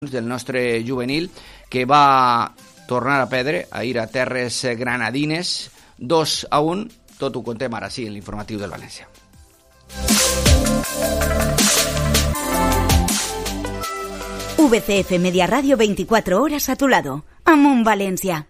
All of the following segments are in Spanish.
del nostre juvenil, que va tornar a perdre, a ir a terres granadines, 2-1, tot ho contem ara sí en l'informatiu del València. VCF Media Radio, 24 horas a tu lado. Amunt València.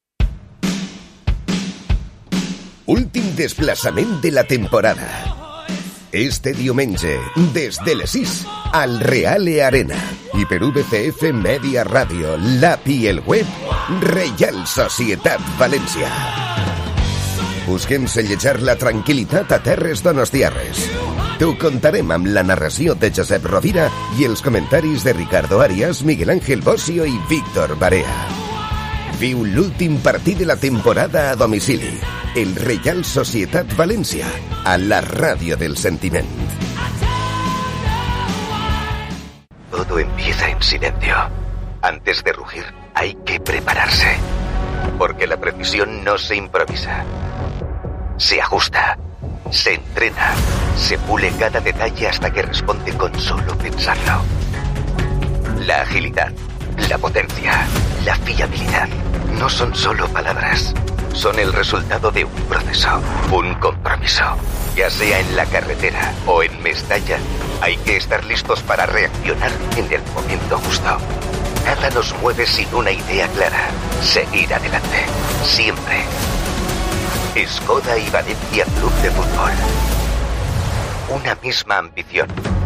Últim desplaçament de la temporada. Este diumenge, des de les 6, al Reale Arena. I per VCF Media Radio, l'app i el web, Reial Societat València. Busquem sellejar la tranquil·litat a terres donostiarres. T'ho contarem amb la narració de Josep Rovira i els comentaris de Ricardo Arias, Miguel Ángel Bossio i Víctor Barea. Viu l'últim partit de la temporada a domicili. El Reial Societat València, a la radio del sentiment. Todo empieza en silencio. Antes de rugir, hay que prepararse. Porque la precisión no se improvisa. Se ajusta, se entrena, se pule cada detalle hasta que responde con solo pensarlo. La agilidad, la potencia, la fiabilidad no son solo palabras. Son el resultado de un proceso, un compromiso. Ya sea en la carretera o en Mestalla, hay que estar listos para reaccionar en el momento justo. Nada nos mueve sin una idea clara. Seguir adelante, siempre. Skoda y Valencia Club de Fútbol. Una misma ambición.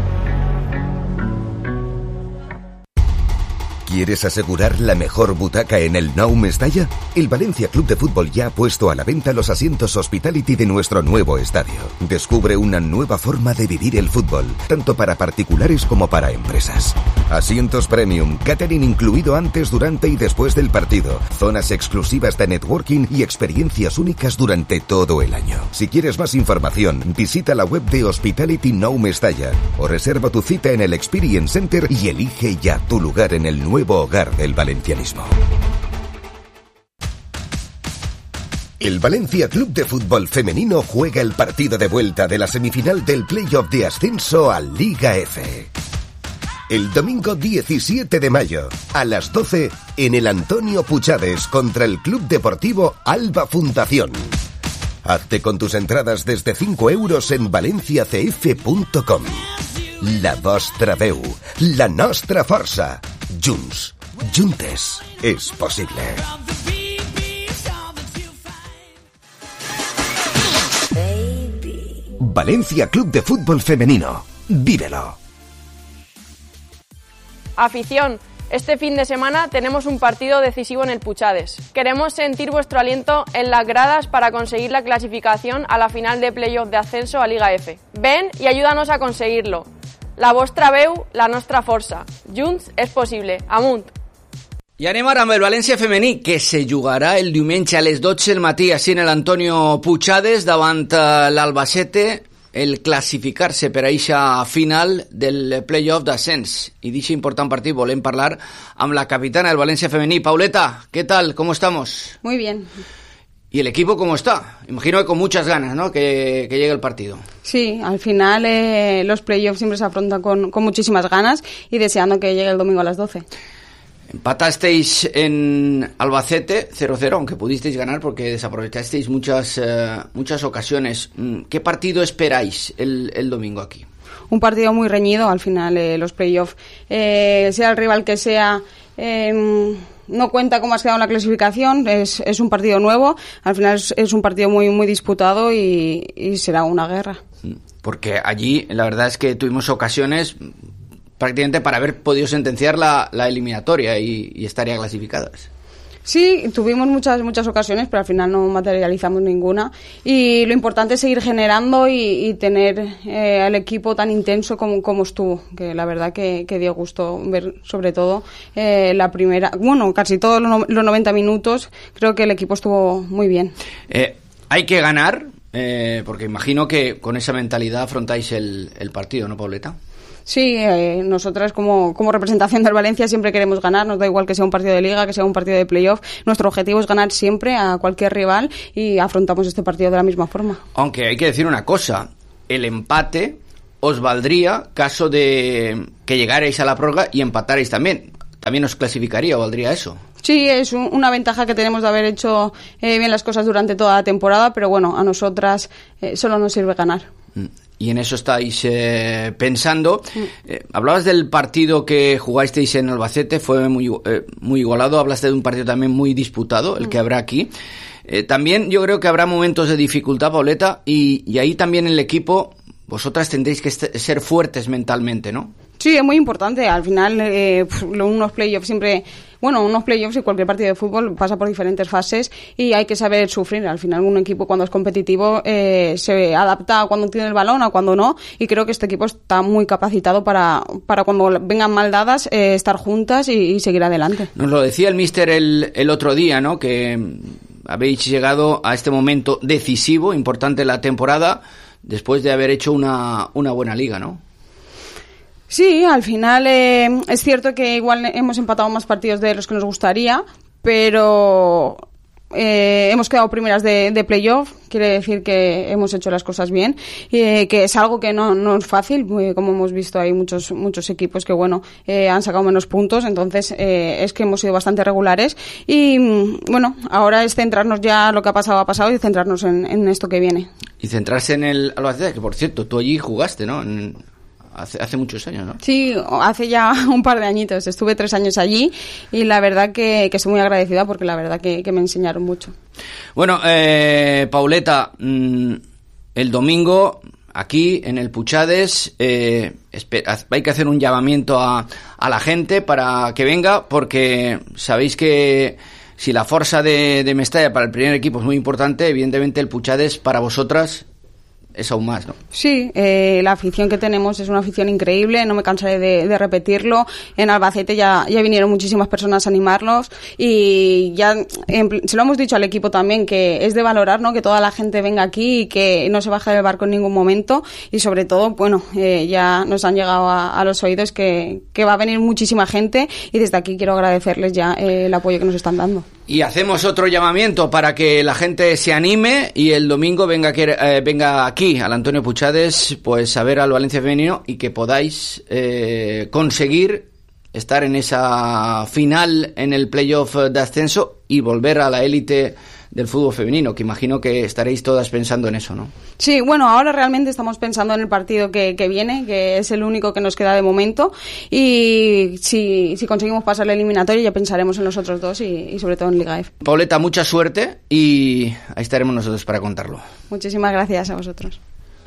¿Quieres asegurar la mejor butaca en el Nou Mestalla? El Valencia Club de Fútbol ya ha puesto a la venta los asientos Hospitality de nuestro nuevo estadio. Descubre una nueva forma de vivir el fútbol, tanto para particulares como para empresas. Asientos premium, catering incluido antes, durante y después del partido, zonas exclusivas de networking y experiencias únicas durante todo el año. Si quieres más información, visita la web de Hospitality Nou Mestalla o reserva tu cita en el Experience Center y elige ya tu lugar en el nuevo hogar del valencianismo. El Valencia Club de Fútbol Femenino juega el partido de vuelta de la semifinal del playoff de ascenso a Liga F. El domingo 17 de mayo, a las 12, en el Antonio Puchades contra el Club Deportivo Alba Fundación. Hazte con tus entradas desde 5 euros en valenciacf.com. La vostra veu, la nostra força. Junts, juntes, és possible. Valencia Club de Fútbol Femenino. Vívelo. Afición, este fin de semana tenemos un partido decisivo en el Puchades. Queremos sentir vuestro aliento en las gradas para conseguir la clasificación a la final de playoff de ascenso a Liga F. Ven y ayúdanos a conseguirlo. La vostra veu, la nostra força. Junts és possible. Amunt. I anem ara amb el València femení, que se jugarà el diumenge a les 12 del matí així en l'Antonio Puchades davant l'Albacete, el classificar-se per a eixa final del playoff d'ascens. I d'eixe important partit volem parlar amb la capitana del València femení. Pauleta, ¿qué tal? ¿Cómo estamos? Muy bien. ¿Y el equipo cómo está? Imagino que con muchas ganas, ¿no? Que llegue el partido. Sí, al final los playoffs siempre se afrontan con muchísimas ganas y deseando que llegue el domingo a las 12. Empatasteis en Albacete 0-0, aunque pudisteis ganar porque desaprovechasteis muchas ocasiones. ¿Qué partido esperáis el domingo aquí? Un partido muy reñido, al final los playoffs, sea el rival que sea... no cuenta cómo has quedado en la clasificación, es un partido nuevo, al final es un partido muy, muy disputado y será una guerra. Porque allí la verdad es que tuvimos ocasiones prácticamente para haber podido sentenciar la eliminatoria y estar ya clasificadas. Sí, tuvimos muchas ocasiones, pero al final no materializamos ninguna. Y lo importante es seguir generando y tener al equipo tan intenso como estuvo. Que la verdad que dio gusto ver, sobre todo, la primera... Bueno, casi todos los 90 minutos, creo que el equipo estuvo muy bien. Hay que ganar, porque imagino que con esa mentalidad afrontáis el partido, ¿no, Pauleta? Sí, nosotras como representación del Valencia siempre queremos ganar, nos da igual que sea un partido de liga, que sea un partido de playoff, nuestro objetivo es ganar siempre a cualquier rival y afrontamos este partido de la misma forma. Aunque hay que decir una cosa, el empate os valdría caso de que llegarais a la prórroga y empatarais también. también os clasificaría, o valdría eso. Sí, es una ventaja que tenemos de haber hecho bien las cosas durante toda la temporada, pero bueno, a nosotras solo nos sirve ganar. Y en eso estáis pensando. Hablabas del partido que jugasteis en Albacete, fue muy igualado. Hablaste de un partido también muy disputado, el que habrá aquí. También yo creo que habrá momentos de dificultad, Pauleta, y ahí también el equipo, vosotras tendréis que ser fuertes mentalmente, ¿no? Sí, es muy importante. Al final, unos playoffs y cualquier partido de fútbol pasa por diferentes fases y hay que saber sufrir. Al final, un equipo cuando es competitivo se adapta a cuando tiene el balón, a cuando no, y creo que este equipo está muy capacitado para cuando vengan mal dadas, estar juntas y seguir adelante. Nos lo decía el míster el otro día, ¿no? Que habéis llegado a este momento decisivo, importante en la temporada, después de haber hecho una buena liga, ¿no? Sí, al final es cierto que igual hemos empatado más partidos de los que nos gustaría, pero hemos quedado primeras de playoff, quiere decir que hemos hecho las cosas bien, que es algo que no es fácil, como hemos visto hay muchos equipos que han sacado menos puntos, entonces es que hemos sido bastante regulares y bueno, ahora es centrarnos ya lo que ha pasado y centrarnos en esto que viene. Y centrarse en el Albacete, que por cierto, tú allí jugaste, ¿no? Hace muchos años, ¿no? Sí, hace ya un par de añitos. Estuve 3 años allí y la verdad que estoy muy agradecida porque la verdad que me enseñaron mucho. Bueno, Pauleta, el domingo aquí en el Puchades hay que hacer un llamamiento a la gente para que venga, porque sabéis que si la fuerza de Mestalla para el primer equipo es muy importante, evidentemente el Puchades para vosotras es aún más, ¿no? Sí, la afición que tenemos es una afición increíble, no me cansaré de repetirlo. En Albacete ya vinieron muchísimas personas a animarlos y ya se lo hemos dicho al equipo también, que es de valorar, ¿no? Que toda la gente venga aquí y que no se baje del barco en ningún momento, y sobre todo, bueno, ya nos han llegado a los oídos que va a venir muchísima gente, y desde aquí quiero agradecerles ya el apoyo que nos están dando. Y hacemos otro llamamiento para que la gente se anime y el domingo venga aquí al Antonio Puchades, pues a ver al Valencia femenino, y que podáis conseguir estar en esa final en el playoff de ascenso y volver a la élite del fútbol femenino, que imagino que estaréis todas pensando en eso, ¿no? Sí, bueno, ahora realmente estamos pensando en el partido que viene, que es el único que nos queda de momento, y si conseguimos pasar la eliminatoria ya pensaremos en los otros dos y sobre todo en Liga F. Pauleta, mucha suerte y ahí estaremos nosotros para contarlo. Muchísimas gracias a vosotros.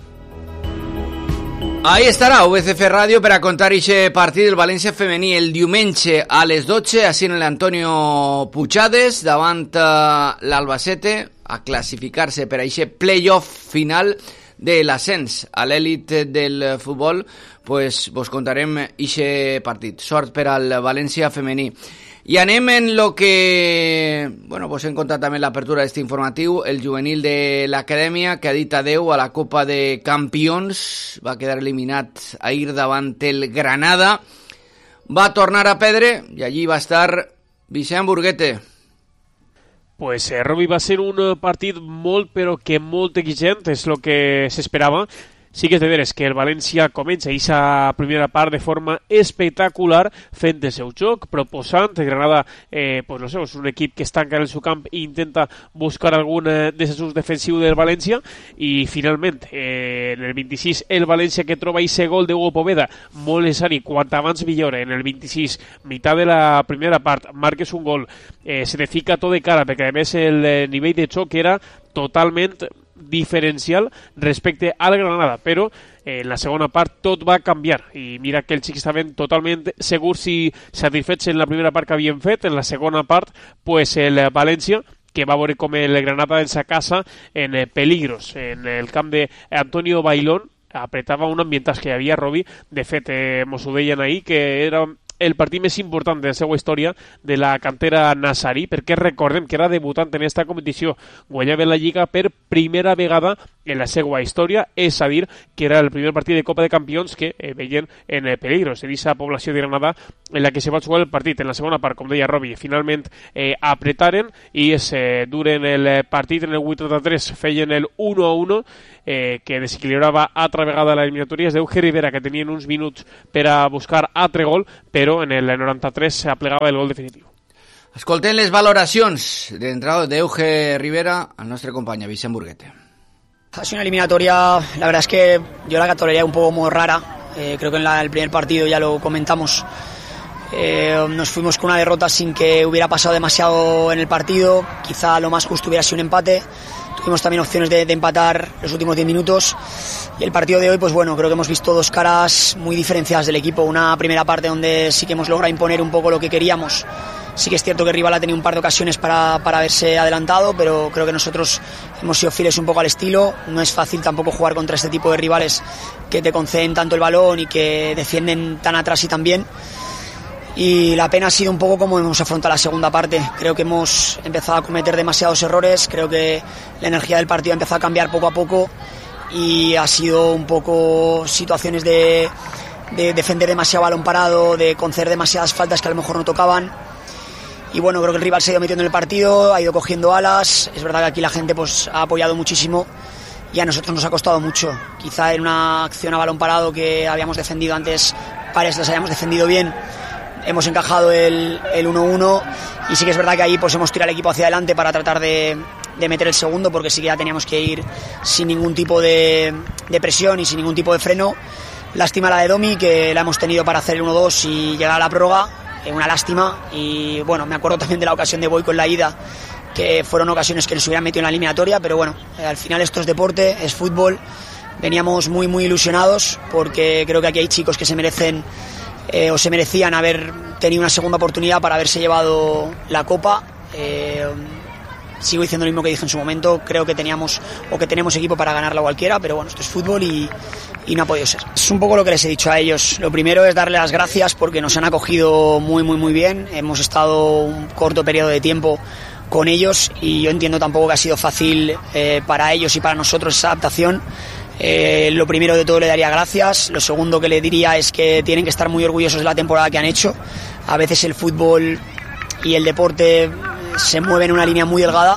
Ahí estarà VCF Ràdio per a contar aquest partit del València femení el diumenge a les 12, així en l'Antonio Puchades, davant l'Albacete, a classificar-se per a aquest playoff final de l'ascens a l'èlit del futbol. Pues vos contarem aquest partit. Sort per al València femení. I anem en lo que... Bueno, vos hem contat també l'apertura d'este informatiu, el juvenil de l'Acadèmia, que ha dit adeu a la Copa de Campions, va quedar eliminat ahir davant el Granada, va tornar a perdre i allí va estar Vicent Burguete. Pues Robi, va ser un partit molt però que molt exigent, és el que s'esperava. Sí que és de veres que el València comença aquesta primera part de forma espectacular, fent el seu joc, proposant. El Granada, pues no sé, és un equip que es tanca en el seu camp i intenta buscar algun desasús defensiu del València, i finalment en el 26 el València, que troba aquest gol de Hugo Poveda, molt necessari, quant abans millor. En el 26, meitat de la primera part, marques un gol, se te fica tot de cara, perquè a més el nivell de xoc era totalment diferencial respecte al Granada, però en la segona part tot va canviar i mira que els xics estaven totalment segurs i satisfets en la primera part que havien fet. En la segona part, pues el València, que va veure com el Granada en sa casa en peligros en el camp de Antonio Bailón, apretava un ambientatge que hi havia, Robi. De fet, mos ho deien ahir, que era el partit més important de la seva història de la cantera nazarí, perquè recordem que era debutant en aquesta competició, guanyava la Lliga per primera vegada en la seva història, és a dir, que era el primer partit de Copa de Campions que veien en peligros en aquesta població de Granada en la que se va jugar el partit. En la segona part, com deia Robi, finalment apretaren i es duren el partit. En el 83 feien el 1-1, que desequilibrava altra vegada l'eliminatòria. És d'Euge Rivera, que tenien uns minuts per a buscar altre gol, però en el 93 s'aplegava el gol definitiu. Escoltem les valoracions d'entrada d'Euge Rivera al nostre company Vicent Burguete. Ha sido una eliminatoria, la verdad es que yo la categoría un poco muy rara. Creo que en el primer partido ya lo comentamos. Nos fuimos con una derrota sin que hubiera pasado demasiado en el partido. Quizá lo más justo hubiera sido un empate. Tuvimos también opciones de empatar los últimos 10 minutos. Y el partido de hoy, pues bueno, creo que hemos visto dos caras muy diferenciadas del equipo. Una primera parte donde sí que hemos logrado imponer un poco lo que queríamos. Sí que es cierto que el rival ha tenido un par de ocasiones para haberse adelantado, pero creo que nosotros hemos sido fieles un poco al estilo. No es fácil tampoco jugar contra este tipo de rivales que te conceden tanto el balón y que defienden tan atrás y tan bien. Y la pena ha sido un poco como hemos afrontado la segunda parte. Creo que hemos empezado a cometer demasiados errores, creo que la energía del partido ha empezado a cambiar poco a poco y ha sido un poco situaciones de defender demasiado balón parado, de conceder demasiadas faltas que a lo mejor no tocaban. Y bueno, creo que el rival se ha ido metiendo en el partido, ha ido cogiendo alas. Es verdad que aquí la gente pues ha apoyado muchísimo y a nosotros nos ha costado mucho. Quizá en una acción a balón parado que habíamos defendido antes, pares las hayamos defendido bien, hemos encajado el 1-1 y sí que es verdad que ahí pues hemos tirado el equipo hacia adelante para tratar de meter el segundo, porque sí que ya teníamos que ir sin ningún tipo de presión y sin ningún tipo de freno. Lástima la de Domi, que la hemos tenido para hacer el 1-2 y llegar a la prórroga. Una lástima. Y bueno, me acuerdo también de la ocasión de Boy con la ida, que fueron ocasiones que nos hubieran metido en la eliminatoria, pero bueno, al final esto es deporte, es fútbol. Veníamos muy muy ilusionados porque creo que aquí hay chicos que se merecen o se merecían haber tenido una segunda oportunidad para haberse llevado la Copa. Sigo diciendo lo mismo que dije en su momento, creo que teníamos o que tenemos equipo para ganarla cualquiera, pero bueno, esto es fútbol y no ha podido ser. Es un poco lo que les he dicho a ellos. Lo primero es darle las gracias porque nos han acogido muy muy muy bien. Hemos estado un corto periodo de tiempo con ellos y yo entiendo tampoco que ha sido fácil para ellos y para nosotros esa adaptación. Lo primero de todo le daría gracias. Lo segundo que le diría es que tienen que estar muy orgullosos de la temporada que han hecho. A veces el fútbol y el deporte se mueven en una línea muy delgada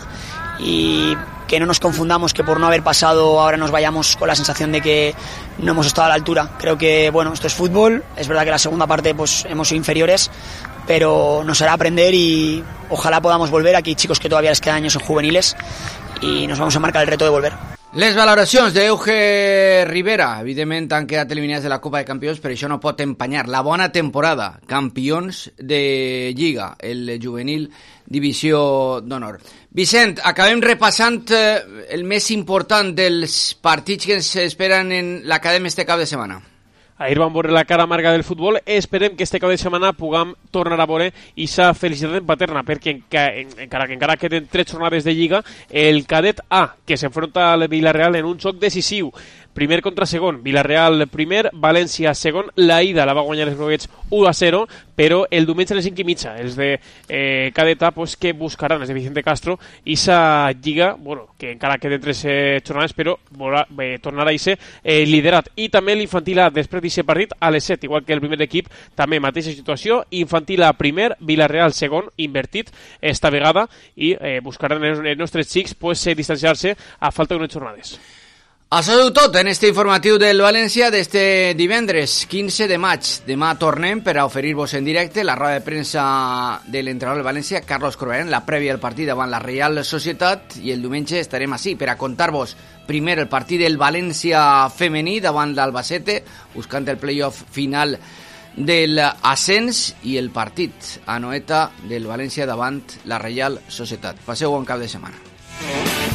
y que no nos confundamos que por no haber pasado ahora nos vayamos con la sensación de que no hemos estado a la altura. Creo que bueno, esto es fútbol. Es verdad que la segunda parte pues hemos sido inferiores, pero nos hará aprender y ojalá podamos volver. Aquí hay chicos que todavía les quedan años en juveniles y nos vamos a marcar el reto de volver. Les valoracions d'Euge Rivera. Evidentment han quedat eliminats de la Copa de Campions, però això no pot empanyar la bona temporada. Campions de Lliga, el juvenil divisió d'honor. Vicent, acabem repassant el més important dels partits que ens esperen en l'acadèmia este cap de setmana. Ahir vam veure la cara amarga del futbol. Esperem que este cap de setmana puguem tornar a veure aquesta felicitat en paterna, perquè encara queden 3 jornades de Lliga, el cadet A, que s'enfronta al Villarreal en un xoc decisiu. Primer contra segon, Villarreal primer, València segon. La ida la va guanyar els groguets 1-0, però el diumenge a les 5:30 els de cadet A pues, que buscaran els de Vicente Castro i esa Lliga, bueno, que encara queden 3 jornades, però tornarà a ser liderat. I també l'infantil A, després d'aquest partit, a les 7, igual que el primer equip, també mateixa situació, infantil A primer, Villarreal segon, invertit esta vegada, i buscaran els nostres xics pues, distanciar-se a falta d'unes jornades. Això és tot en este informatiu del València d'este divendres 15 de maig. Demà tornem per a oferir-vos en directe la roda de premsa de l'entrenador del València, Carlos Corberán, la prèvia del partit davant la Real Societat, i el diumenge estarem així per a contar-vos primer el partit del València femení davant l'Albacete, buscant el playoff final de l'ascens, i el partit a Noeta del València davant la Real Societat. Passeu bon cap de setmana.